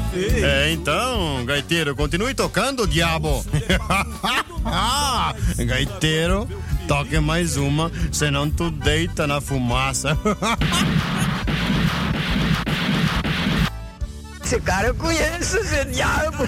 Então, gaiteiro, continue tocando, diabo. Gaiteiro, toque mais uma, senão tu deita na fumaça. Esse cara eu conheço, esse diabo.